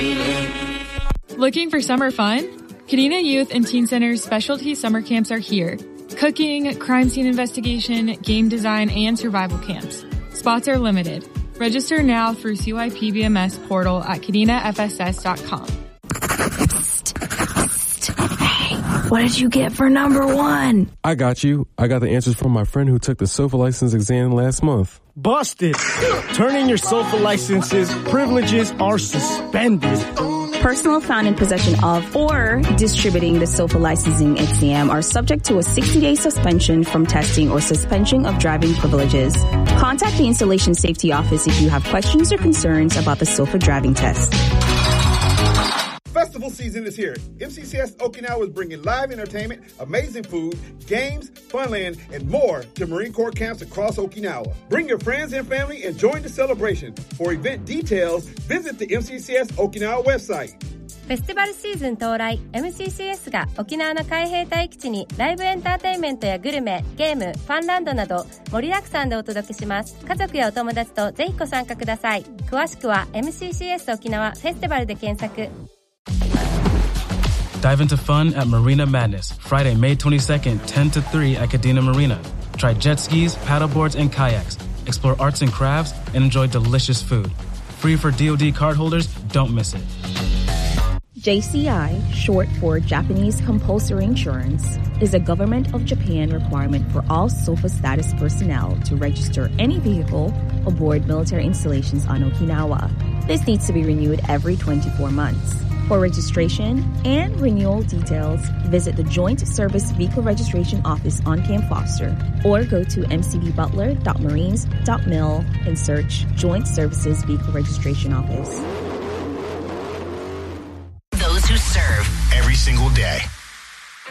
Looking for summer fun? Kadena Youth and Teen Center's specialty summer camps are here. Cooking, crime scene investigation, game design, and survival camps. Spots are limited. Register now through CYPBMS portal at KadenaFSS.com. Hey, what did you get for number one? I got you. I got the answers from my friend who took the SOFA license exam last month. Busted. Turn in your SOFA licenses. Privileges are suspended. Personnel found in possession of or distributing the SOFA licensing exam are subject to a 60-day suspension from testing or suspension of driving privileges. Contact the Installation Safety Office if you have questions or concerns about the SOFA driving test. Festival season is here. MCCS Okinawa is bringing live entertainment, amazing food, games, funland, and more to Marine Corps camps across Okinawa. Bring your friends and family and join the celebration. For event details, visit the MCCS Okinawa website. フェスティバルシーズン到来、MCCS が沖縄の海兵隊基地にライブエンターテインメントやグルメ、ゲーム、ファンランドなど盛りだくさんでお届けします。家族やお友達とぜひご参加ください。詳しくは MCCS 沖縄フェスティバルで検索。 Dive into fun at Marina Madness, Friday, May 22nd, 10 to 3 at Kadena Marina. Try jet skis, paddleboards, and kayaks. Explore arts and crafts and enjoy delicious food. Free for DoD cardholders, don't miss it. JCI, short for Japanese Compulsory Insurance, is a Government of Japan requirement for all SOFA status personnel to register any vehicle aboard military installations on Okinawa. This needs to be renewed every 24 months. For registration and renewal details, visit the Joint Service Vehicle Registration Office on Camp Foster or go to mcbbutler.marines.mil and search Joint Services Vehicle Registration Office. Those who serve every single day.